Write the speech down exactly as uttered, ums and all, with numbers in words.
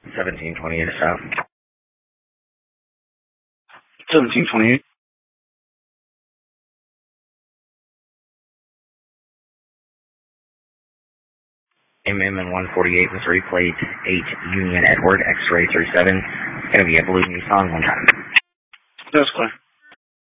seventeen twenty-eight south. seventeen twenty-eight. M M and one forty-eight, Missouri plate eight Union Edward, X-ray thirty-seven. It's going to be a blue Nissan one time. That's clear.